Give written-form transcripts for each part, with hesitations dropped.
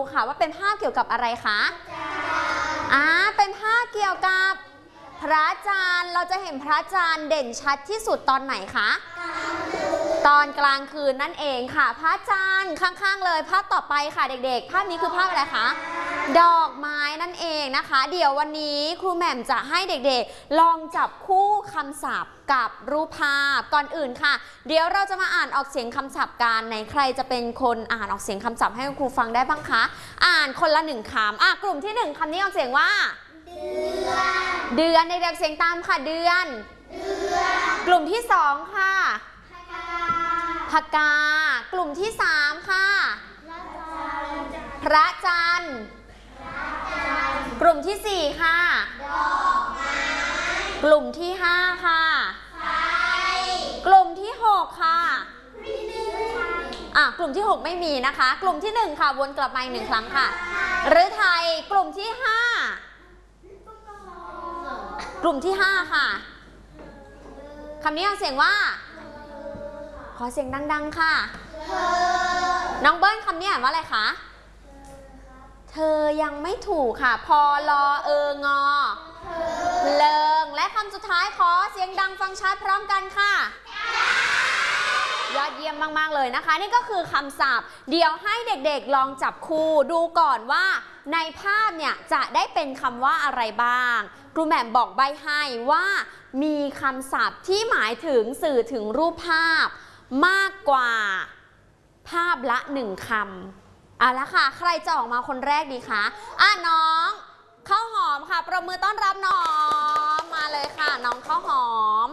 ค่ะว่าเป็นภาพเกี่ยวกับอะไรคะเป็นภาพเกี่ยวกับพระจันทร์เราจะเห็นพระจันทร์เด่นชัดที่สุดตอนไหนคะตอนกลางคืนนั่นเองค่ะพระจันทร์ข้างๆเลยภาพต่อไปค่ะเด็กๆภาพนี้คือภาพอะไรคะดอกไม้นั่นเองนะคะเดี๋ยววันนี้ครูแหม่มจะให้เด็กๆลองจับคู่คำศัพท์กับรูปภาพก่อนอื่นค่ะเดี๋ยวเราจะมาอ่านออกเสียงคำศัพท์กันไหนใครจะเป็นคนอ่านออกเสียงคำศัพท์ให้ครูฟังได้บ้างคะอ่านคนละ1 คำกลุ่มที่1คำนี้ออกเสียงว่าเดือนในเด็กเสียงตามค่ะเดือนกลุ่มที่2ค่ะพกากลุ่มที่3ค่ะพระจันทร์กลุ่มที่4ค่ะกลุ่มที่5ค่ะกลุ่มที่6ค่ะกลุ่มที่6ไม่มีนะคะกลุ่มที่1ค่ะวนกลับมาอีก1 ครั้งค่ะฤทัยกลุ่มที่5กลุ่มที่5ค่ะคำนี้เอาเสียงว่าขอเสียงดังๆค่ะน้องเบิ้ลคำนี้อ่านว่าอะไรคะเธอยังไม่ถูกค่ะพอลอเองอเลิงและคำสุดท้ายขอเสียงดังฟังชัดพร้อมกันค่ะยอดเยี่ยมมากๆเลยนะคะนี่ก็คือคำศัพท์เดี๋ยวให้เด็กๆลองจับคู่ดูก่อนว่าในภาพเนี่ยจะได้เป็นคำว่าอะไรบ้างครูแหม่มบอกใบ้ให้ว่ามีคำศัพท์ที่หมายถึงสื่อถึงรูปภาพมากกว่าภาพละ1 คำละค่ะใครจะออกมาคนแรกดีคะน้องข้าวหอมค่ะปรบมือต้อนรับน้องมาเลยค่ะน้องข้าวหอม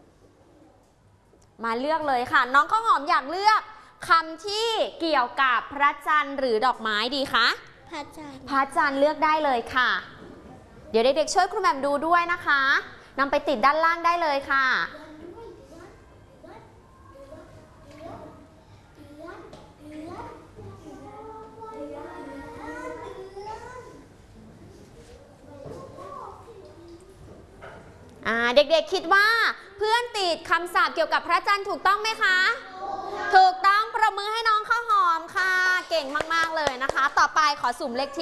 มาเลือกเลยค่ะน้องข้าวหอมอยากเลือกคำที่เกี่ยวกับพระจันทร์หรือดอกไม้ดีคะพระจันทร์เลือกได้เลยค่ะเดี๋ยวเด็กๆช่วยครูแหม่มดูด้วยนะคะนำไปติดด้านล่างได้เลยค่ะเด็กๆคิดว่าเพื่อนติดคำศัพท์เกี่ยวกับพระจันทร์ถูกต้องไหมคะถูกต้องประมือให้น้องข้าวหอมค่ะเก่งมากๆเลยนะคะต่อไปขอสุ่มเลข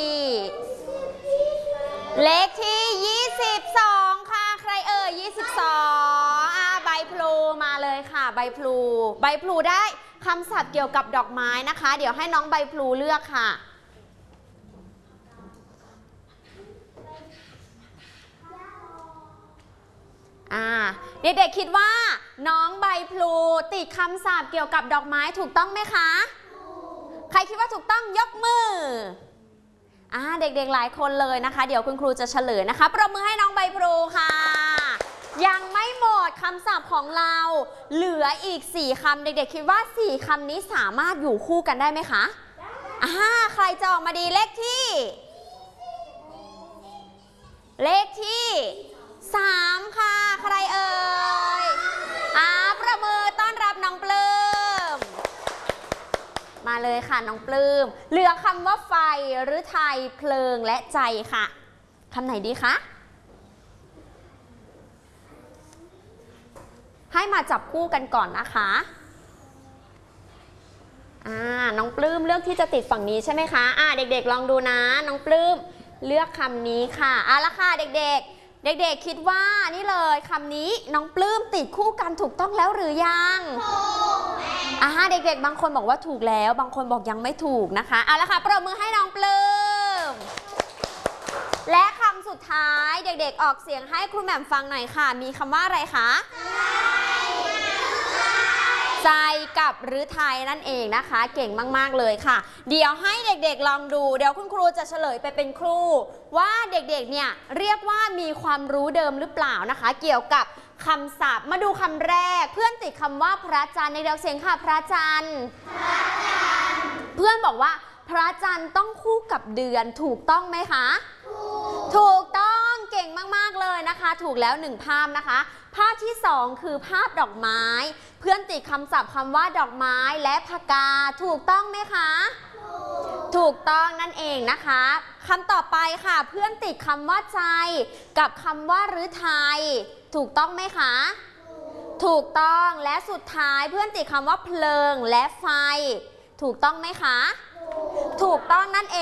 ที่22ค่ะใคร22ใบพลูมาเลยค่ะใบพลูได้คำศัพท์เกี่ยวกับดอกไม้นะคะเดี๋ยวให้น้องใบพลูเลือกค่ะเด็กๆคิดว่าน้องใบพลูติดคำศัพท์เกี่ยวกับดอกไม้ถูกต้องไหมคะใครคิดว่าถูกต้องยกมือเด็กๆหลายคนเลยนะคะเดี๋ยวคุณครูจะเฉลยนะคะปรบมือให้น้องใบพลูค่ะยังไม่หมดคำศัพท์ของเราเหลืออีก4 คำเด็กๆคิดว่า4 คำนี้สามารถอยู่คู่กันได้ไหมคะใครจะออกมาดีเลขที่3ค่ะใครประมือต้อนรับน้องปลื้มมาเลยค่ะน้องปลื้มเหลือคำว่าไฟฤทัยเพลิงและใจค่ะคำไหนดีคะให้มาจับคู่กันก่อนนะคะน้องปลื้มเลือกที่จะติดฝั่งนี้ใช่ไหมคะเด็กๆลองดูนะน้องปลื้มเลือกคำนี้ค่ะละค่ะเด็กๆคิดว่านี่เลยคำนี้น้องปลื้มติดคู่กันถูกต้องแล้วหรือยังเด็กๆบางคนบอกว่าถูกแล้วบางคนบอกยังไม่ถูกนะคะละค่ะปรบมือให้น้องปลื้มและคำสุดท้ายเด็กๆออกเสียงให้ครูแหม่มฟังหน่อยค่ะมีคำว่าอะไรคะใจกับฤทัยนั่นเองนะคะเก่งมากๆเลยค่ะเดี๋ยวให้เด็กๆลองดูเดี๋ยวคุณครูจะเฉลยไปเป็นครูว่าเด็กๆเนี่ยเรียกว่ามีความรู้เดิมหรือเปล่านะคะเกี่ยวกับคำศัพท์มาดูคำแรกเพื่อนติดคำว่าพระจันทร์ในเดียวเสียงค่ะพระจันทร์เพื่อนบอกว่าพระจันทร์ต้องคู่กับเดือนถูกต้องไหมคะถูกต้องเก่งมากๆเลยนะคะถูกแล้ว1 ภาพนะคะภาพที่2คือภาพดอกไม้เพื่อนติดคำศัพท์คำว่าดอกไม้และพกาถูกต้องไหมคะถูกต้องนั่นเองนะคะคำต่อไปค่ะเพื่อนติดคำว่าใจกับคำว่าฤทัยถูกต้องไหมคะถูกต้องและสุดท้ายเพื่อนติดคำว่าเพลิงและไฟถูกต้องไหมคะถูกต้องนั่นเอง